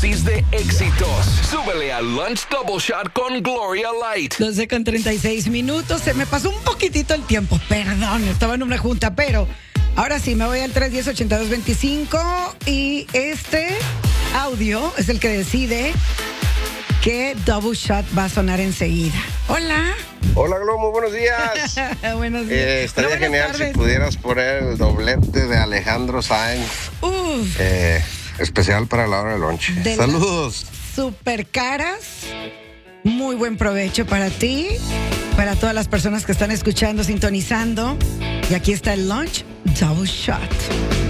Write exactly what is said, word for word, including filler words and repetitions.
dosis de éxitos. Súbele al Lunch Double Shot con Gloria Light. doce con treinta y seis minutos. Se me pasó un poquitito el tiempo. Perdón, estaba en una junta, pero ahora sí, me voy al tres uno cero, ocho dos dos cinco y este audio es el que decide qué Double Shot va a sonar enseguida. Hola. Hola, Glo, muy buenos días. Buenos días. Eh, estaría No, buenas genial tardes. si pudieras poner el doblete de Alejandro Sainz, Uf, eh, especial para la hora del lunch. De Saludos. super caras. Muy buen provecho para ti, para todas las personas que están escuchando, sintonizando. Y aquí está el Lunch Double Shot.